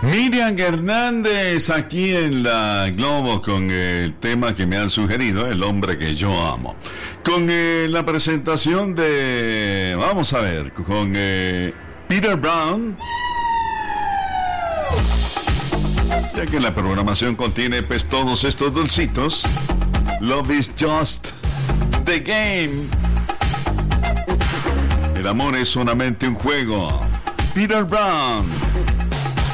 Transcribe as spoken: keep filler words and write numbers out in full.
Miriam Hernández aquí en la Globo con el tema que me han sugerido, El hombre que yo amo. Con eh, la presentación de, vamos a ver, con eh, Peter Brown. Ya que la programación contiene pues todos estos dulcitos. Love is just the game. El amor es solamente un juego. Peter Brown.